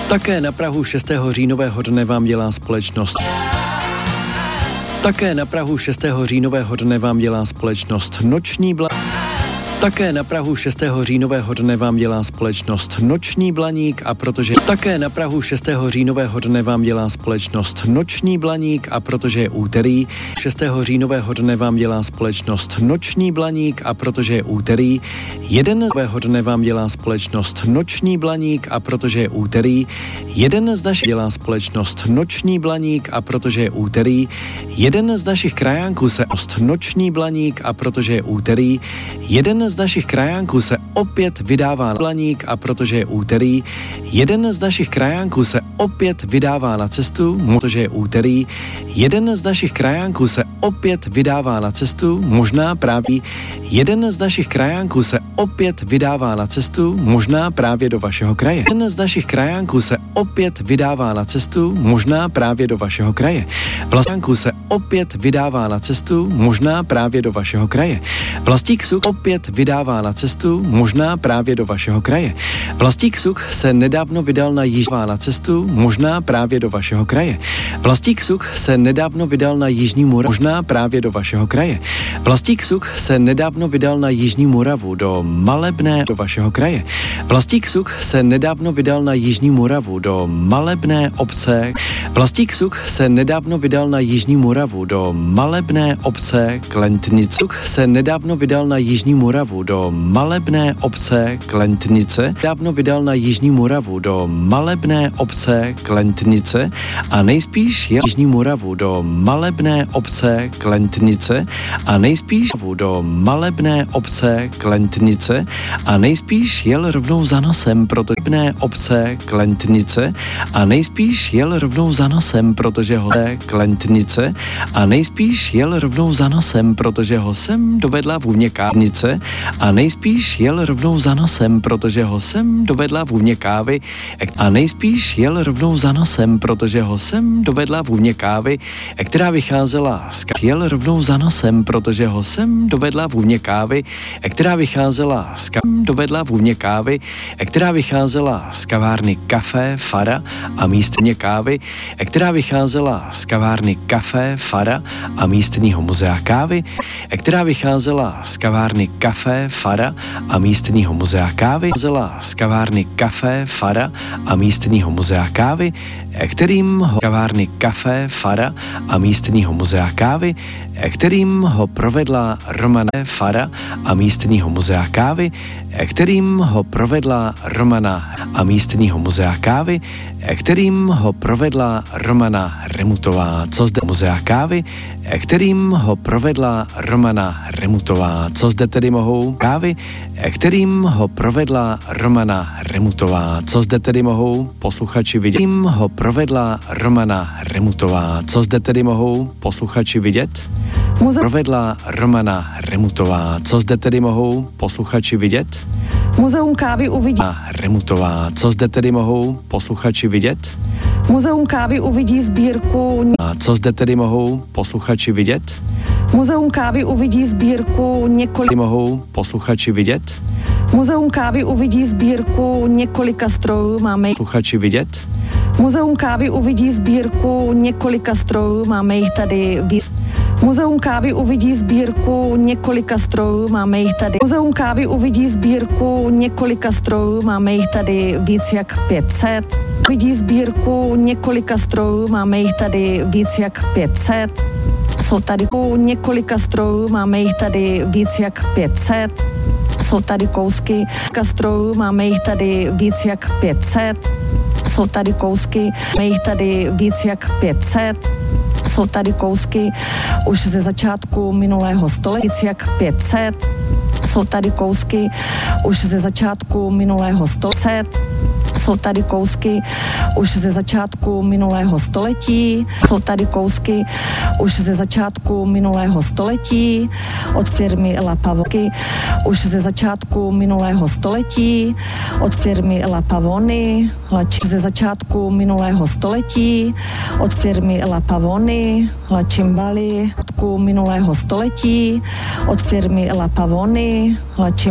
Také na prahu 6. říjnového dne vám dělá společnost. Také na prahu 6. říjnového dne vám dělá společnost Noční Blaník. Také na prahu 6. říjnového dne vám dělá společnost Noční Blaník a protože také na prahu 6. říjnového dne vám dělá společnost Noční Blaník a protože je úterý 6. říjnového dne vám dělá společnost Noční Blaník a protože je úterý 1. dne vám dělá společnost Noční Blaník a protože je úterý 1 z našich dělá společnost Noční Blaník a protože je úterý 1 z našich krajánků se Noční Blaník a protože je úterý 1 z našich krajánků se opět vydává na Blaník a protože je úterý 1 z našich krajánků se opět vydává na cestu, protože je úterý 1 z našich krajánků se opět vydává na cestu, možná právě 1 z našich krajánků se opět vydává na cestu, možná právě do vašeho kraje. 1 z našich krajánků se opět vydává na cestu, možná právě do vašeho kraje. Vlastník se opět vydává na cestu, možná právě do vašeho kraje. Vlastík Suk opět vydává na cestu, možná právě do vašeho kraje. Vlastík Suk se nedávno vydal na cestu, možná právě do vašeho kraje. Vlastík Suk se nedávno vydal na Jižní Moravu, možná právě do vašeho kraje. Vlastík Suk se nedávno vydal na Jižní Moravu, do Malebné do vašeho kraje. Vlastík Suk se nedávno vydal na Jižní Moravu, do Malebné obce. Vlastík Suk se nedávno vydal na Jižní Moravu, do Malebné obce Klentnice. Suk se nedávno vydal na Jižní Moravu, do Malebné obce Klentnice. Nedávno vydal na Jižní Moravu, do Malebné obce Klentnice a nejspíš je Jižní Moravu, do Malebné obce Klentnice a nejspíš do Malebné obce Klentnice a nejspíš jel rovnou za nosem, protože obce Klentnice a nejspíš jel rovnou za nosem, protože ho Klentnice a nejspíš jel rovnou za nosem, protože ho sem dovedla vůně kávnice a nejspíš jel rovnou za nosem, protože ho sem dovedla vůně kávy a nejspíš jel rovnou za nosem, protože ho sem dovedla vůně kávy, která vycházela z jel rovnou za nosem, protože ho sem dovedla vůně kávy, která vycházela z dovedla vůně kávy, která vycházela z kavárny Café Fara a místně kávy, která vycházela z kavárny Café Fara a místního muzea kávy, která vycházela z kavárny Café Fara a místního muzea kávy, vycházela z kavárny Café Fara a místního muzea kávy, kterým ho kavárny Café Fara a místního muzea kávy, kterým ho provedla Romana Fara a místního muzea kávy, kterým ho provedla Romana a místního muzea kávy, kterým ho provedla Romana Remutová, co zde muzea kávy, kterým ho provedla Romana Remutová, co zde tedy mohou kávy, kterým ho provedla Romana Remutová, co zde tedy mohou posluchači vidět, kterým ho provedla Romana Remutová, co zde tedy mohou posluchači vidět, provedla Romana Remutová, co zde tedy mohou posluchači vidět, Muzeum kávy uvidí Remutová, co zde tedy mohou posluchači vidět, Muzeum kávy uvidí sbírku a co zde tedy mohou posluchači vidět, Muzeum kávy uvidí sbírku několik mohou posluchači vidět, Muzeum kávy uvidí sbírku několika strojů, máme posluchači vidět, Muzeum kávy uvidí sbírku několika strojů, máme jich tady Muzeum kávy uvidí sbírku několika strojů, máme jich tady Muzeum kávy uvidí sbírku několika strojů, máme jich tady víc jak 500. Uvidí sbírku několika strojů, máme jich tady víc jak 500. Jsou tady několika strojů, máme jich tady víc jak 500. Jsou tady kousky strojů, máme jich tady víc jak 500. Jsou tady kousky, máme jich tady víc jak 500. Jsou tady kousky už ze začátku minulého století, víc jak 500. Jsou tady kousky už ze začátku minulého století. Jsou tady kousky už ze začátku minulého století. Jsou tady kousky už ze začátku minulého století od firmy La Pavony. Už ze začátku minulého století od firmy La Pavony. Ze začátku minulého století od firmy La Pavony. La Cimbali. Minulého století od firmy La Pavony.